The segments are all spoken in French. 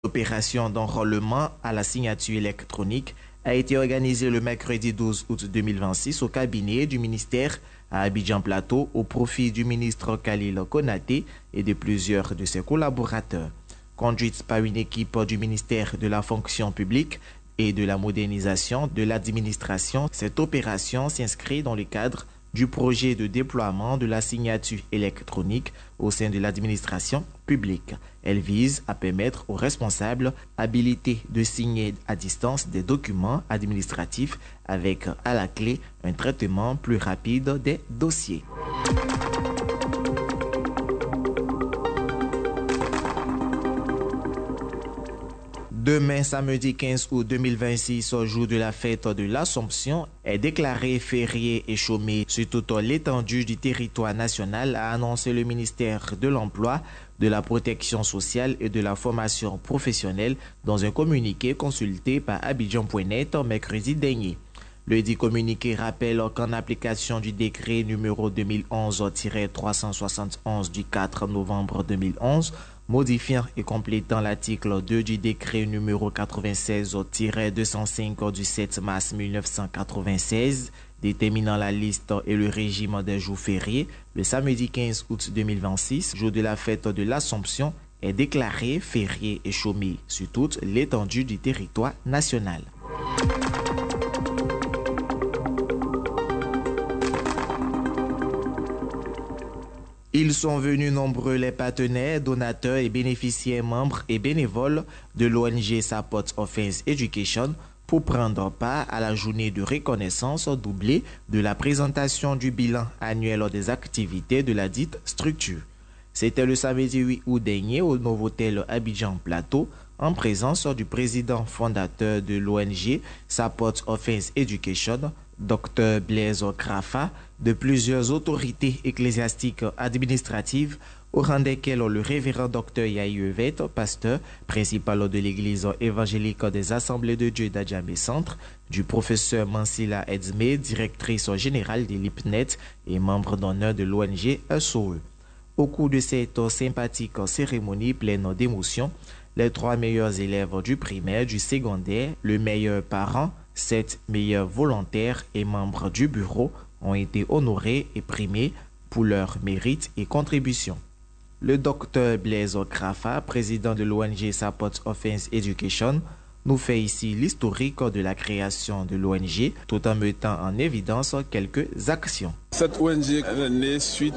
L'opération d'enrôlement à la signature électronique a été organisée le mercredi 12 août 2026 au cabinet du ministère à Abidjan Plateau au profit du ministre Khalil Konaté et de plusieurs de ses collaborateurs. Conduite par une équipe du ministère de la fonction publique et de la modernisation de l'administration, cette opération s'inscrit dans le cadre du projet de déploiement de la signature électronique au sein de l'administration publique. Elle vise à permettre aux responsables habilités de signer à distance des documents administratifs avec à la clé un traitement plus rapide des dossiers. Demain, samedi 15 août 2026, au jour de la fête de l'Assomption, est déclaré férié et chômé sur toute l'étendue du territoire national, a annoncé le ministère de l'Emploi, de la Protection sociale et de la formation professionnelle dans un communiqué consulté par Abidjan.net mercredi dernier. Le dit communiqué rappelle qu'en application du décret numéro 2011-371 du 4 novembre 2011, modifiant et complétant l'article 2 du décret numéro 96-205 du 7 mars 1996, déterminant la liste et le régime des jours fériés, le samedi 15 août 2026, jour de la fête de l'Assomption, est déclaré férié et chômé sur toute l'étendue du territoire national. Ils sont venus nombreux les partenaires, donateurs et bénéficiaires membres et bénévoles de l'ONG Support Offense Education pour prendre part à la journée de reconnaissance doublée de la présentation du bilan annuel des activités de la dite structure. C'était le samedi 8 août dernier au Novotel Abidjan Plateau en présence du président fondateur de l'ONG Support Offense Education, Dr Blaise Krafa, de plusieurs autorités ecclésiastiques administratives, au rang desquelles le révérend Dr Yahi Evett, pasteur principal de l'église évangélique des Assemblées de Dieu d'Adjamé Centre, du professeur Mansila Edzme, directrice générale de l'IPNET et membre d'honneur de l'ONG SOE. Au cours de cette sympathique cérémonie pleine d'émotion, les 3 meilleurs élèves du primaire, du secondaire, le meilleur parent, 7 meilleurs volontaires et membres du bureau ont été honorés et primés pour leurs mérites et contributions. Le docteur Blaise Krafa, président de l'ONG Support Offense Education, nous fait ici l'historique de la création de l'ONG tout en mettant en évidence quelques actions. Cette ONG est née suite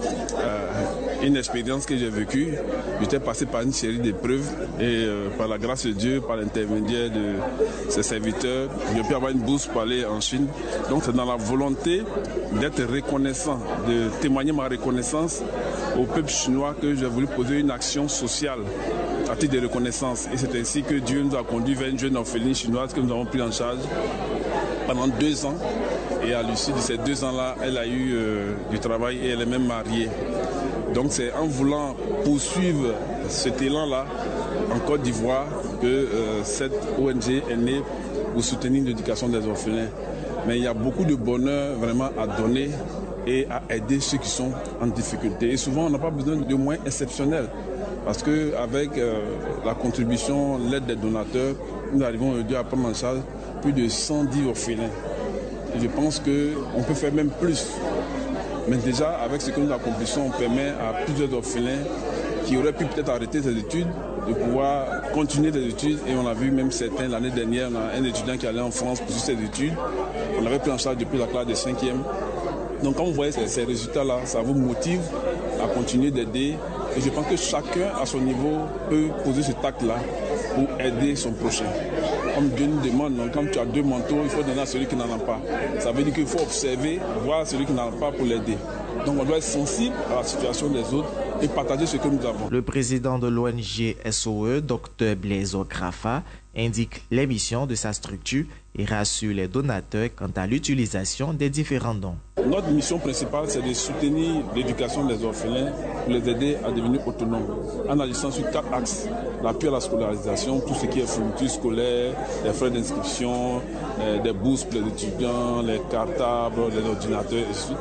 à une expérience que j'ai vécue. J'étais passé par une série d'épreuves et par la grâce de Dieu, par l'intermédiaire de ses serviteurs, j'ai pu avoir une bourse pour aller en Chine. Donc c'est dans la volonté d'être reconnaissant, de témoigner ma reconnaissance au peuple chinois que j'ai voulu poser une action sociale à titre de reconnaissance. Et c'est ainsi que Dieu nous a conduit vers une jeune orpheline chinoise que nous avons pris en charge pendant 2 ans. Et à l'issue de ces 2 ans-là, elle a eu du travail et elle est même mariée. Donc c'est en voulant poursuivre cet élan-là en Côte d'Ivoire que cette ONG est née pour soutenir l'éducation des orphelins. Mais il y a beaucoup de bonheur vraiment à donner et à aider ceux qui sont en difficulté. Et souvent, on n'a pas besoin de moyens exceptionnels. Parce qu'avec la contribution, l'aide des donateurs, nous arrivons aujourd'hui à prendre en charge plus de 110 orphelins. Et je pense qu'on peut faire même plus. Mais déjà, avec ce que nous accomplissons, on permet à plusieurs orphelins qui auraient pu peut-être arrêter ses études, de pouvoir continuer des études. Et on a vu même certains, l'année dernière, on a un étudiant qui allait en France pour ses études. On l'avait pris en charge depuis la classe de 5e. Donc quand vous voyez ces résultats-là, ça vous motive à continuer d'aider. Et je pense que chacun, à son niveau, peut poser cet acte-là pour aider son prochain. Comme Dieu nous demande, donc quand tu as 2 manteaux, il faut donner à celui qui n'en a pas. Ça veut dire qu'il faut observer, voir celui qui n'en a pas pour l'aider. Donc on doit être sensible à la situation des autres et partager ce que nous avons. Le président de l'ONG SOE, Dr Blaise Krafa, indique les missions de sa structure et rassure les donateurs quant à l'utilisation des différents dons. Notre mission principale, c'est de soutenir l'éducation des orphelins pour les aider à devenir autonomes, en agissant sur 4 axes. L'appui à la scolarisation, tout ce qui est fourniture scolaire, les frais d'inscription, des bourses pour les étudiants, les cartables, les ordinateurs, et ainsi de suite.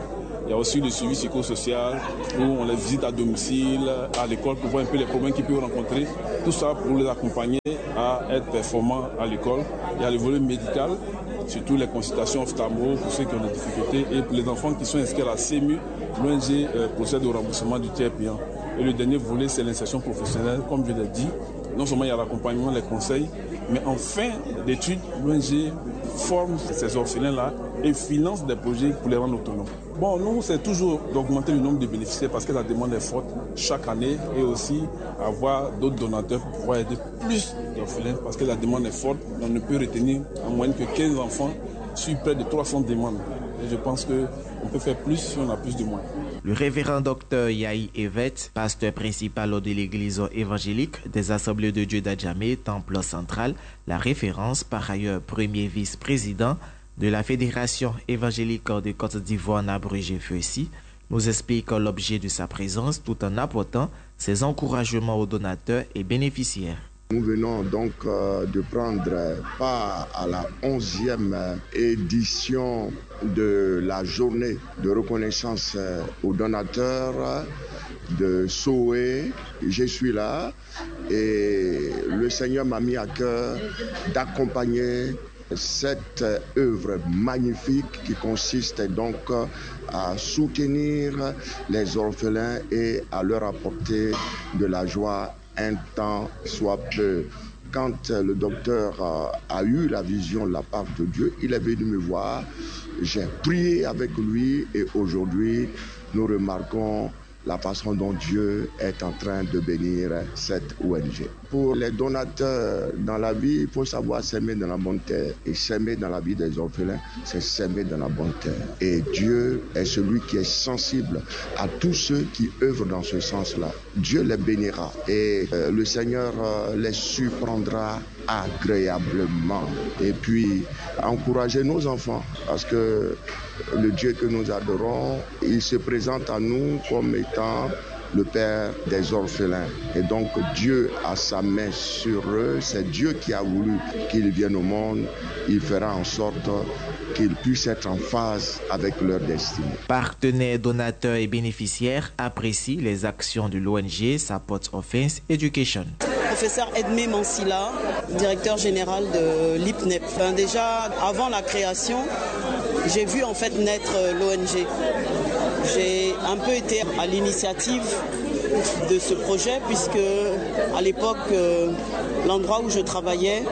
Il y a aussi le suivi psychosocial où on les visite à domicile, à l'école pour voir un peu les problèmes qu'ils peuvent rencontrer. Tout ça pour les accompagner à être performants à l'école. Il y a le volet médical, surtout les consultations ophtalmo pour ceux qui ont des difficultés. Et pour les enfants qui sont inscrits à la CMU, l'ONG procède au remboursement du tiers payant. Et le dernier volet, c'est l'insertion professionnelle. Comme je l'ai dit, non seulement il y a l'accompagnement, les conseils, mais en fin d'études, l'ONG forme ces orphelins-là et finance des projets pour les rendre autonomes. Bon, nous, c'est toujours d'augmenter le nombre de bénéficiaires parce que la demande est forte chaque année et aussi avoir d'autres donateurs pour pouvoir aider plus d'orphelins parce que la demande est forte. On ne peut retenir en moyenne que 15 enfants sur près de 300 demandes. Et je pense qu'on peut faire plus si on a plus de moyens. Le révérend docteur Yahi Evet, pasteur principal de l'église évangélique des Assemblées de Dieu d'Adjamé, Temple central, la référence, par ailleurs premier vice-président de la Fédération évangélique de Côte d'Ivoire, abrégé FEUCI, nous explique l'objet de sa présence tout en apportant ses encouragements aux donateurs et bénéficiaires. Nous venons donc de prendre part à la 11e édition de la journée de reconnaissance aux donateurs de Soé. Je suis là et le Seigneur m'a mis à cœur d'accompagner cette œuvre magnifique qui consiste donc à soutenir les orphelins et à leur apporter de la joie un temps soit peu. Quand le docteur a eu la vision de la part de Dieu, il est venu me voir, j'ai prié avec lui et aujourd'hui nous remarquons la façon dont Dieu est en train de bénir cette ONG. Pour les donateurs dans la vie, il faut savoir s'aimer dans la bonne terre. Et s'aimer dans la vie des orphelins, c'est s'aimer dans la bonne terre. Et Dieu est celui qui est sensible à tous ceux qui œuvrent dans ce sens-là. Dieu les bénira et le Seigneur les surprendra agréablement. Et puis, encourager nos enfants parce que le Dieu que nous adorons, il se présente à nous comme étant le Père des orphelins. Et donc Dieu a sa main sur eux. C'est Dieu qui a voulu qu'ils viennent au monde. Il fera en sorte qu'ils puissent être en phase avec leur destinée. Partenaires, donateurs et bénéficiaires apprécient les actions de l'ONG Support Offense Education. Professeur Edmé Mansilla, directeur général de l'IPNEP. Déjà, avant la création, j'ai vu en fait naître l'ONG. J'ai un peu été à l'initiative de ce projet puisque à l'époque, l'endroit où je travaillais,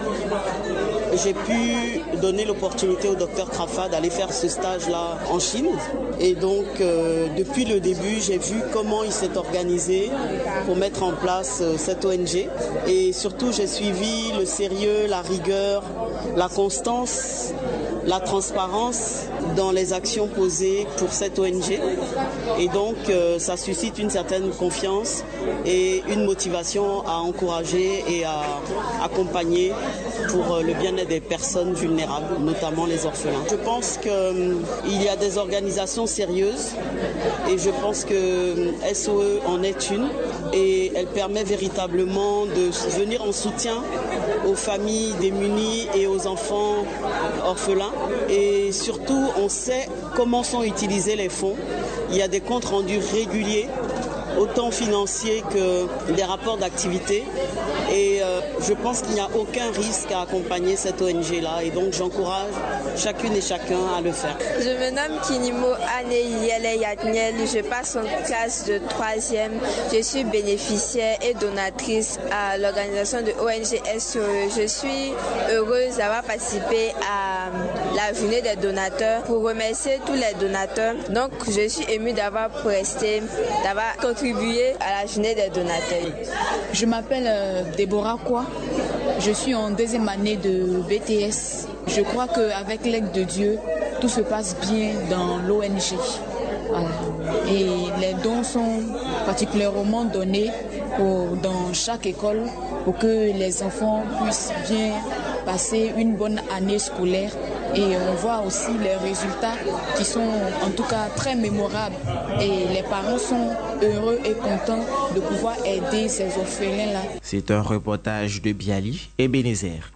j'ai pu donner l'opportunité au docteur Krafa d'aller faire ce stage-là en Chine. Et donc, depuis le début, j'ai vu comment il s'est organisé pour mettre en place cette ONG. Et surtout, j'ai suivi le sérieux, la rigueur, la constance, la transparence dans les actions posées pour cette ONG. Et donc, ça suscite une certaine confiance et une motivation à encourager et à accompagner pour le bien-être des personnes vulnérables, notamment les orphelins. Je pense qu'il y a des organisations sérieuses et je pense que SOE en est une et elle permet véritablement de venir en soutien aux familles démunies et aux enfants orphelins. Et surtout, on sait comment sont utilisés les fonds. Il y a des comptes rendus réguliers, autant financiers que des rapports d'activité. Et je pense qu'il n'y a aucun risque à accompagner cette ONG-là. Et donc, j'encourage chacune et chacun à le faire. Je me nomme Kinimo Aneyele Yatniel. Je passe en classe de 3e. Je suis bénéficiaire et donatrice à l'organisation de ONG SOE. Je suis heureuse d'avoir participé à la journée des donateurs pour remercier tous les donateurs. Donc, je suis émue d'avoir presté, d'avoir contribué à la journée des donateurs. Je m'appelle Déborah Kwa. Je suis en 2e année de BTS. Je crois qu'avec l'aide de Dieu, tout se passe bien dans l'ONG. Voilà. Et les dons sont particulièrement donnés dans chaque école pour que les enfants puissent bien passer une bonne année scolaire. Et on voit aussi les résultats qui sont en tout cas très mémorables. Et les parents sont heureux et contents de pouvoir aider ces orphelins-là. C'est un reportage de Biali et Bénézer.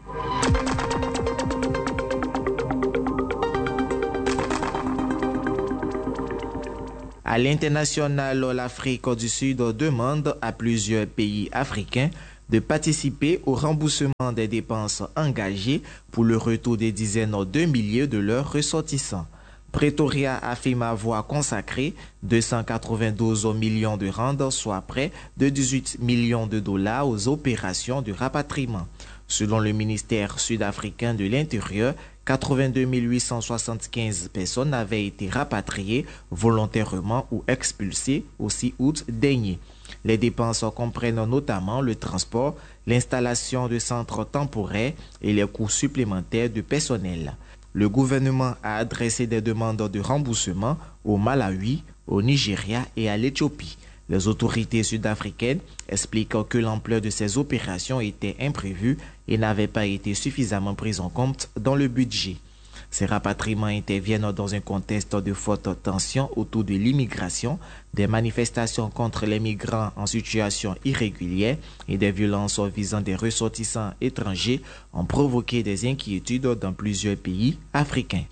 À l'international, l'Afrique du Sud demande à plusieurs pays africains de participer au remboursement des dépenses engagées pour le retour des dizaines de milliers de leurs ressortissants. Pretoria affirme avoir consacré 292 millions de rands, soit près de 18 millions de dollars aux opérations de rapatriement. Selon le ministère sud-africain de l'Intérieur, 82 875 personnes avaient été rapatriées volontairement ou expulsées au 6 août dernier. Les dépenses comprennent notamment le transport, l'installation de centres temporaires et les coûts supplémentaires de personnel. Le gouvernement a adressé des demandes de remboursement au Malawi, au Nigeria et à l'Éthiopie. Les autorités sud-africaines expliquent que l'ampleur de ces opérations était imprévue et n'avait pas été suffisamment prise en compte dans le budget. Ces rapatriements interviennent dans un contexte de forte tension autour de l'immigration, des manifestations contre les migrants en situation irrégulière et des violences visant des ressortissants étrangers ont provoqué des inquiétudes dans plusieurs pays africains.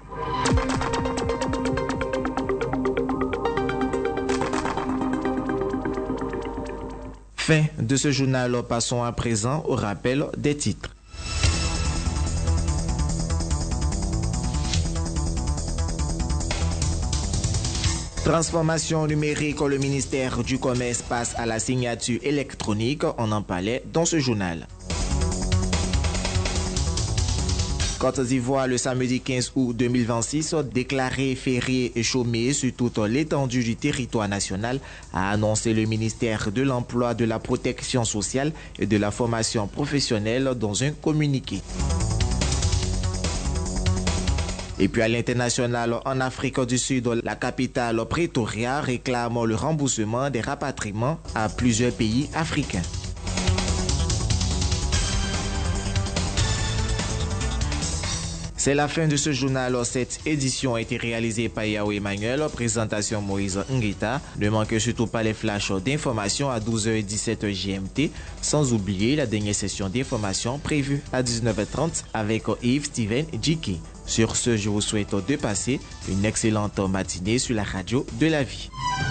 Fin de ce journal, passons à présent au rappel des titres. Transformation numérique, le ministère du Commerce passe à la signature électronique, on en parlait dans ce journal. Côte d'Ivoire, le samedi 15 août 2026, déclaré férié et chômé sur toute l'étendue du territoire national, a annoncé le ministère de l'Emploi, de la Protection sociale et de la formation professionnelle dans un communiqué. Et puis à l'international, en Afrique du Sud, la capitale Pretoria réclame le remboursement des rapatriements à plusieurs pays africains. C'est la fin de ce journal. Cette édition a été réalisée par Yao Emmanuel, présentation Moïse Ngueta. Ne manquez surtout pas les flashs d'informations à 12h17 GMT, sans oublier la dernière session d'information prévue à 19h30 avec Yves Steven Djiki. Sur ce, je vous souhaite de passer une excellente matinée sur la radio de la vie.